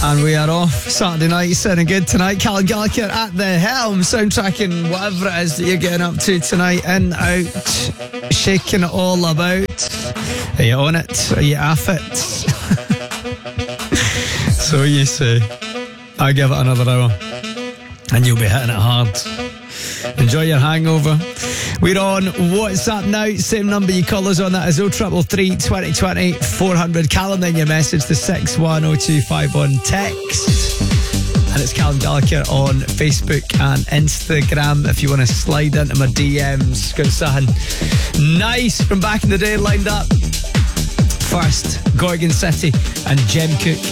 And we are off Saturday night, sounding good tonight. Callum Gallagher at the helm, soundtracking whatever it is that you're getting up to tonight. In, out, shaking it all about. Are you on it? Are you off it? So you say. I give it another hour and you'll be hitting it hard. Enjoy your hangover. We're on WhatsApp now. Same number you call us on. That is 0333 2020 400. Callum, then your message to 610251. Text. And it's Callum Gallagher on Facebook and Instagram. If you want to slide into my DMs, got something nice from back in the day lined up. First, Gorgon City and Jem Cook.